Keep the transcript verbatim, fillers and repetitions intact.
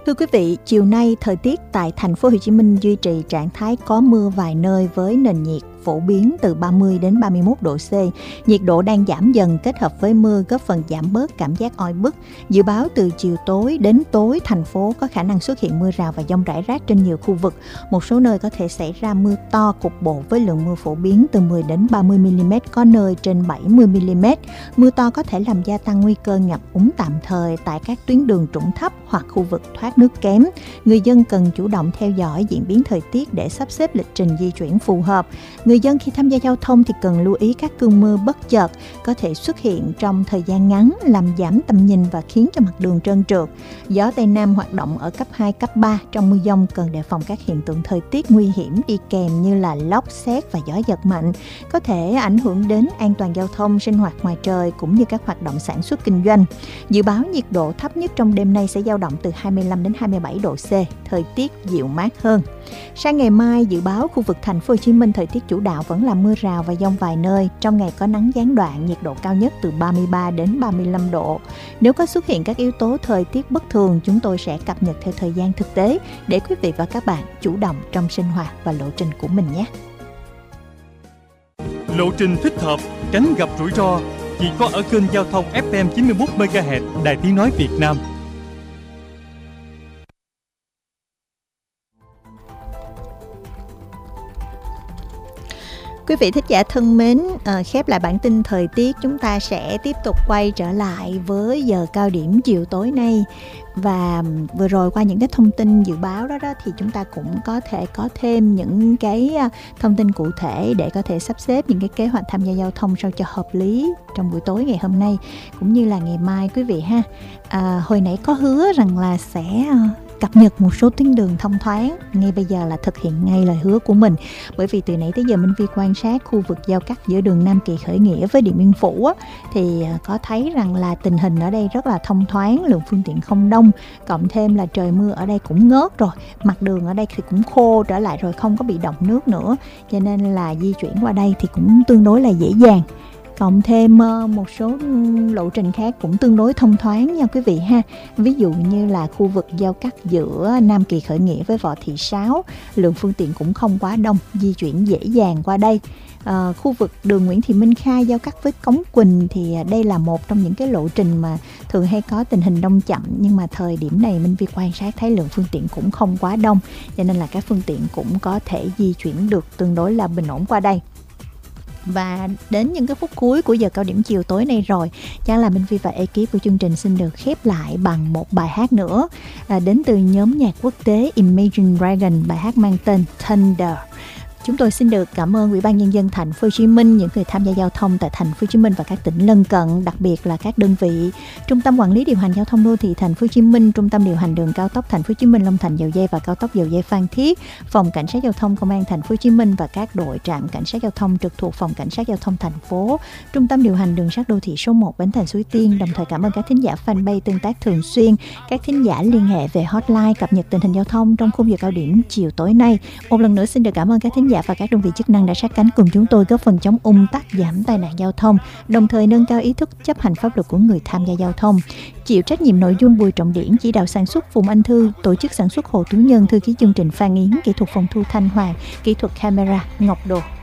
Thưa quý vị, chiều nay thời tiết tại thành phố Hồ Chí Minh duy trì trạng thái có mưa vài nơi với nền nhiệt phổ biến từ ba mươi đến ba mươi mốt độ C. Nhiệt độ đang giảm dần kết hợp với mưa góp phần giảm bớt cảm giác oi bức. Dự báo từ chiều tối đến tối, thành phố có khả năng xuất hiện mưa rào và dông rải rác trên nhiều khu vực. Một số nơi có thể xảy ra mưa to cục bộ với lượng mưa phổ biến từ mười đến ba mươi mi-li-mét, có nơi trên bảy mươi mi-li-mét. Mưa to có thể làm gia tăng nguy cơ ngập úng tạm thời tại các tuyến đường trũng thấp hoặc khu vực thoát nước kém. Người dân cần chủ động theo dõi diễn biến thời tiết để sắp xếp lịch trình di chuyển phù hợp. Người dân khi tham gia giao thông thì cần lưu ý các cơn mưa bất chợt có thể xuất hiện trong thời gian ngắn, làm giảm tầm nhìn và khiến cho mặt đường trơn trượt. Gió Tây Nam hoạt động ở cấp hai, cấp ba. Trong mưa dông cần đề phòng các hiện tượng thời tiết nguy hiểm đi kèm như là lốc, sét và gió giật mạnh, có thể ảnh hưởng đến an toàn giao thông, sinh hoạt ngoài trời cũng như các hoạt động sản xuất kinh doanh. Dự báo nhiệt độ thấp nhất trong đêm nay sẽ dao động từ hai mươi lăm đến hai mươi bảy độ C, thời tiết dịu mát hơn. Sang ngày mai, dự báo khu vực thành phố Hồ Chí Minh thời tiết chủ đạo vẫn là mưa rào và dông vài nơi. Trong ngày có nắng gián đoạn, nhiệt độ cao nhất từ ba mươi ba đến ba mươi lăm độ. Nếu có xuất hiện các yếu tố thời tiết bất thường, chúng tôi sẽ cập nhật theo thời gian thực tế để quý vị và các bạn chủ động trong sinh hoạt và lộ trình của mình nhé. Lộ trình thích hợp, tránh gặp rủi ro chỉ có ở kênh giao thông ép em chín mươi mốt mê ga héc Đài Tiếng nói Việt Nam. Quý vị thính giả thân mến, à, khép lại bản tin thời tiết, chúng ta sẽ tiếp tục quay trở lại với giờ cao điểm chiều tối nay. Và vừa rồi qua những cái thông tin dự báo đó đó thì chúng ta cũng có thể có thêm những cái thông tin cụ thể để có thể sắp xếp những cái kế hoạch tham gia giao thông sao cho hợp lý trong buổi tối ngày hôm nay cũng như là ngày mai quý vị ha. À, hồi nãy có hứa rằng là sẽ cập nhật một số tuyến đường thông thoáng, ngay bây giờ là thực hiện ngay lời hứa của mình. Bởi vì từ nãy tới giờ Minh Vi quan sát khu vực giao cắt giữa đường Nam Kỳ Khởi Nghĩa với Điện Biên Phủ á, thì có thấy rằng là tình hình ở đây rất là thông thoáng, lượng phương tiện không đông, cộng thêm là trời mưa ở đây cũng ngớt rồi, mặt đường ở đây thì cũng khô trở lại rồi, không có bị đọng nước nữa, cho nên là di chuyển qua đây thì cũng tương đối là dễ dàng. Cộng thêm một số lộ trình khác cũng tương đối thông thoáng nha quý vị ha. Ví dụ như là khu vực giao cắt giữa Nam Kỳ Khởi Nghĩa với Võ Thị Sáu, lượng phương tiện cũng không quá đông, di chuyển dễ dàng qua đây. À, khu vực đường Nguyễn Thị Minh Khai giao cắt với Cống Quỳnh thì đây là một trong những cái lộ trình mà thường hay có tình hình đông chậm, nhưng mà thời điểm này Minh Vi quan sát thấy lượng phương tiện cũng không quá đông, cho nên là các phương tiện cũng có thể di chuyển được tương đối là bình ổn qua đây. Và đến những cái phút cuối của giờ cao điểm chiều tối nay rồi, chắc là Minh Vi và ekip của chương trình xin được khép lại bằng một bài hát nữa, à, đến từ nhóm nhạc quốc tế Imagine Dragon, bài hát mang tên Thunder. Chúng tôi xin được cảm ơn Ủy ban Nhân dân Thành phố Hồ Chí Minh, những người tham gia giao thông tại Thành phố Hồ Chí Minh và các tỉnh lân cận, đặc biệt là các đơn vị Trung tâm Quản lý điều hành giao thông đô thị Thành phố Hồ Chí Minh, Trung tâm điều hành đường cao tốc Thành phố Hồ Chí Minh Long Thành Dầu Giây và cao tốc Dầu Giây Phan Thiết, Phòng Cảnh sát giao thông Công an Thành phố Hồ Chí Minh và các đội trạm cảnh sát giao thông trực thuộc Phòng Cảnh sát giao thông thành phố, Trung tâm điều hành đường sắt đô thị số một Bến Thành Suối Tiên. Đồng thời cảm ơn các thính giả fanpage tương tác thường xuyên, các thính giả liên hệ về hotline cập nhật tình hình giao thông trong khung giờ cao điểm chiều tối nay. Một lần nữa xin được cảm ơn các thính giả và các đơn vị chức năng đã sát cánh cùng chúng tôi góp phần chống ùn tắc, giảm tai nạn giao thông, đồng thời nâng cao ý thức chấp hành pháp luật của người tham gia giao thông. Chịu trách nhiệm nội dung Bùi Trọng Điển, chỉ đạo sản xuất Phùng Anh Thư, tổ chức sản xuất Hồ Tú Nhân, thư ký chương trình Phan Yến, kỹ thuật phòng thu Thanh Hoàng, kỹ thuật camera Ngọc Đồ.